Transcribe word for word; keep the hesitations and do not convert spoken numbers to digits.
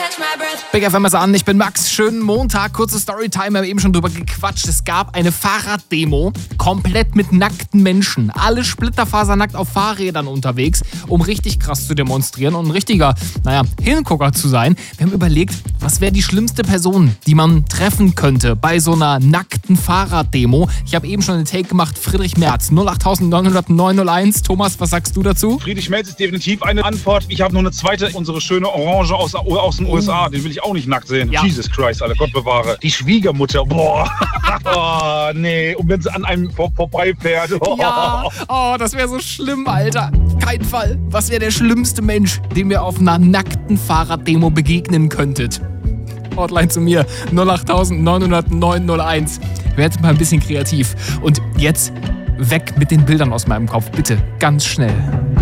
Big F M ist an, ich bin Max. Schönen Montag, kurze Storytime, wir haben eben schon drüber gequatscht. Es gab eine Fahrraddemo, komplett mit nackten Menschen. Alle splitterfasernackt auf Fahrrädern unterwegs, um richtig krass zu demonstrieren und ein richtiger, naja, Hingucker zu sein. Wir haben überlegt, was wäre die schlimmste Person, die man treffen könnte bei so einer nackten Fahrraddemo. Ich habe eben schon einen Take gemacht, Friedrich Merz, null acht neun null null neun null eins. Thomas, was sagst du dazu? Friedrich Merz ist definitiv eine Antwort. Ich habe noch eine zweite, unsere schöne Orange aus, aus den U S A. Den will ich auch nicht nackt sehen. Ja. Jesus Christ, Alter, Gott bewahre. Die Schwiegermutter, boah. Oh, nee. Und wenn sie an einem vor, vorbeifährt. Oh. Ja, oh, das wäre so schlimm, Alter. Kein Fall. Was wäre der schlimmste Mensch, dem ihr auf einer nackten Fahrraddemo begegnen könntet? Hotline zu mir, null acht neun null null neun null eins. Werdet mal ein bisschen kreativ. Und jetzt weg mit den Bildern aus meinem Kopf, bitte. Ganz schnell.